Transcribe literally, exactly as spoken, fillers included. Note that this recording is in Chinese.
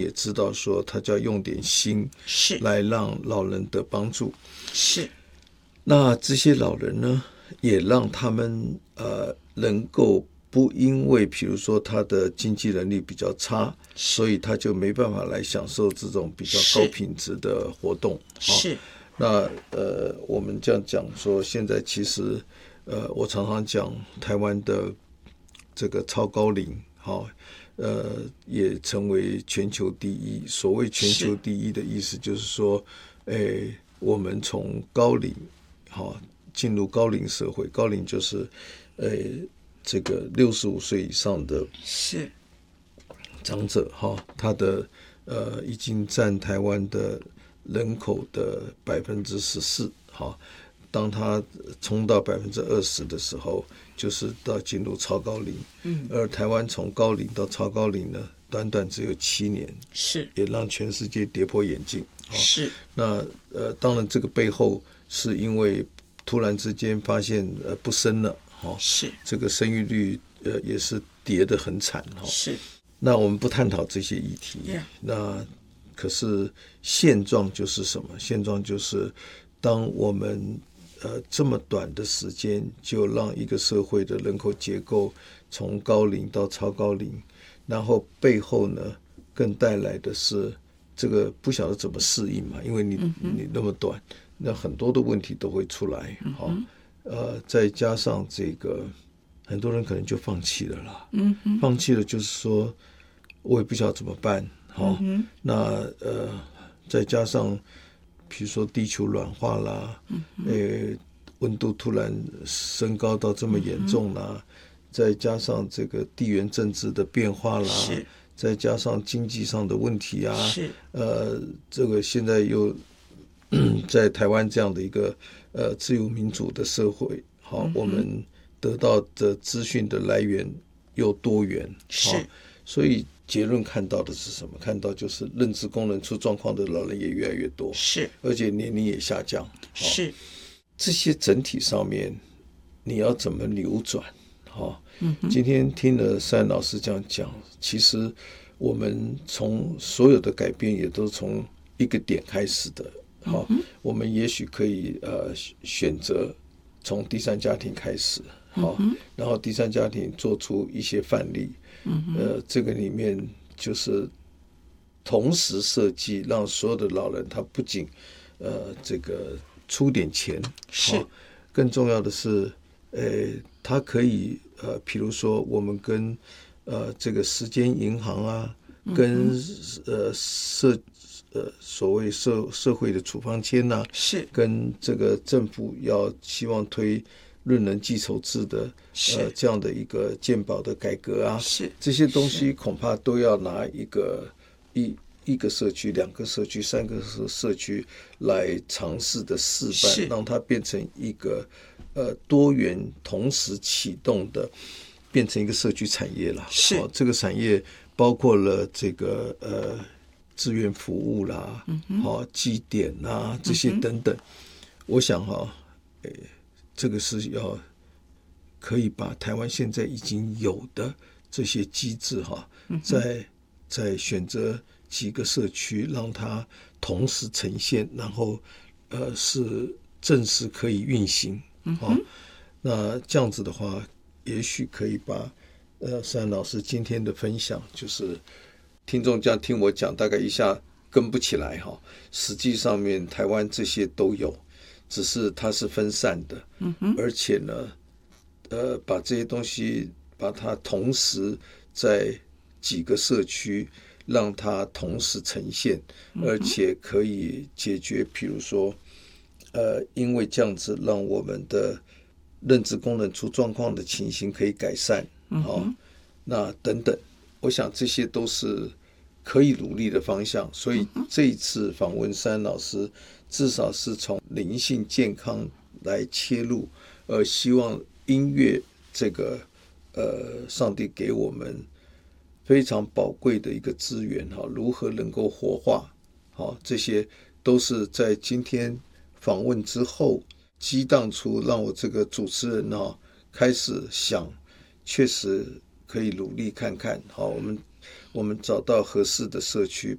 也知道说他就要用点心， 是来让老人得帮助。 是， 那这些老人呢，也让他们呃能够不因为比如说他的经济能力比较差，所以他就没办法来享受这种比较高品质的活动。 是。 那呃，我们这样讲说，现在其实呃，我常常讲台湾的这个超高龄，好、呃，也成为全球第一。所谓全球第一的意思，就是说，哎，我们从高龄，好、进入高龄社会，高龄就是，呃，这个六十五岁以上的是长者，哈、他的呃，已经占台湾的人口的百分之十四，哈，当他冲到百分之二十的时候，就是到进入超高龄。嗯，而台湾从高龄到超高龄呢，短短只有七年， 是， 也让全世界跌破眼镜。 是， 那呃，当然这个背后是因为突然之间发现呃不生了，哈， 是， 这个生育率呃也是跌得很惨，哈， 是。 那我们不探讨这些议题， Yeah. 那可是现状就是什么？现状就是当我们呃这么短的时间就让一个社会的人口结构从高龄到超高龄，然后背后呢更带来的是这个不晓得怎么适应嘛，因为你、嗯、你那么短，那很多的问题都会出来，好、嗯呃，再加上这个很多人可能就放弃了啦，嗯、放弃了就是说我也不晓得怎么办。好、嗯，那呃，再加上比如说地球软化啦，嗯，呃，温度突然升高到这么严重啦，嗯、再加上这个地缘政治的变化啦，再加上经济上的问题啊，是，呃，这个现在又在台湾这样的一个呃自由民主的社会，好、嗯，我们得到的资讯的来源又多元，是，所以结论看到的是什么？看到就是认知功能出状况的老人也越来越多，是，而且年龄也下降，是，这些整体上面你要怎么扭转？好、嗯，今天听了赛老师这样讲，其实我们从所有的改变也都从一个点开始的，好、嗯，我们也许可以呃选择从第三家庭开始，好、嗯，然后第三家庭做出一些范例。呃，这个里面就是同时设计，让所有的老人他不仅呃这个出点钱，是、哦，更重要的是，呃，他可以呃，比如说我们跟呃这个时间银行啊，跟、嗯、呃社呃所谓社社会的处方签呐、啊，是跟这个政府要希望推论人计酬制的呃这样的一个健保的改革啊，是这些东西恐怕都要拿一个一一个社区、两个社区、三个社区来尝试的示范，让它变成一个呃多元同时启动的，变成一个社区产业了。是、哦、这个产业包括了这个呃志愿服务啦，嗯好、哦、祭典啊这些等等。嗯、我想哈、哦，呃。这个是要可以把台湾现在已经有的这些机制哈，再再选择几个社区，让它同时呈现，然后呃是正式可以运行啊。那这样子的话，也许可以把呃山老师今天的分享，就是听众这样听我讲，大概一下跟不起来哈。实际上面台湾这些都有。只是它是分散的，嗯、而且呢，呃，把这些东西把它同时在几个社区让它同时呈现，嗯、而且可以解决，比如说，呃，因为这样子让我们的认知功能出状况的情形可以改善，嗯、哦，那等等，我想这些都是可以努力的方向。所以这一次访问山老师。至少是从灵性健康来切入，呃，希望音乐这个呃，上帝给我们非常宝贵的一个资源哈，如何能够活化，好，这些都是在今天访问之后激荡出，让我这个主持人哈开始想，确实可以努力看看，好，我们我们找到合适的社区，